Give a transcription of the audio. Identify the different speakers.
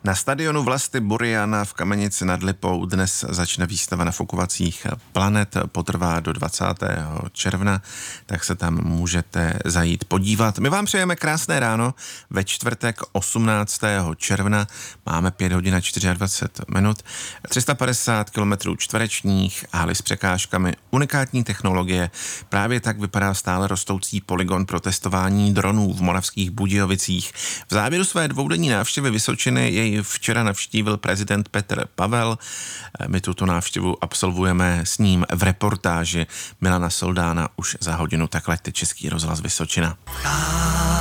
Speaker 1: Na stadionu Vlasty Buriana v Kamenici nad Lipou dnes začne výstava nafukovacích planet, potrvá do 20. června, tak se tam můžete zajít podívat. My vám přejeme krásné ráno ve čtvrtek 18. června, máme 5 hodin a 24 minut, 350 km čtverečních, haly s překážkami, unikátní technologie. Právě tak vypadá stále rostoucí polygon pro testování dronů v Moravských Budějovicích. V závěru své dvoudenní návštěvy Vysočiny jej včera navštívil prezident Petr Pavel. My tuto návštěvu absolvujeme s ním v reportáži Milana Soldána už za hodinu. Takhle Český rozhlas Vysočina.